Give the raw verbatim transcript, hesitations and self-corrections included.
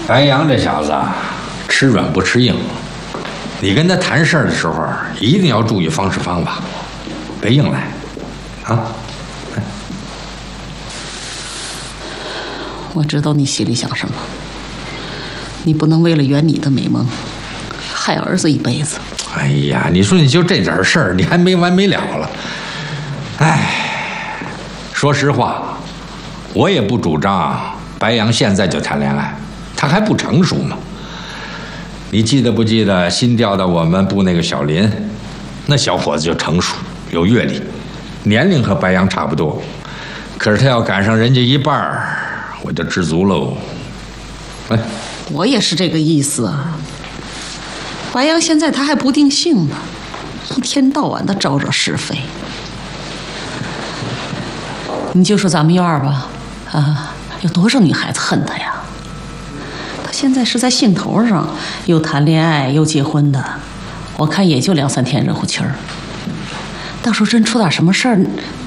白杨这小子吃软不吃硬，你跟他谈事儿的时候一定要注意方式方法，别硬来，啊！ 我知道你心里想什么，你不能为了圆你的美梦，害儿子一辈子。 哎呀，你说你就这点事儿，你还没完没了了。哎，说实话，我也不主张白杨现在就谈恋爱，他还不成熟嘛。你记得不记得新调到我们部那个小林，那小伙子就成熟有阅历，年龄和白杨差不多，可是他要赶上人家一半儿，我就知足喽。哎， 我也是这个意思啊。白杨现在他还不定性呢，一天到晚的招惹是非。你就说咱们院儿吧，啊，有多少女孩子恨他呀？他现在是在兴头上，又谈恋爱又结婚的，我看也就两三天热乎气儿。到时候真出点什么事儿，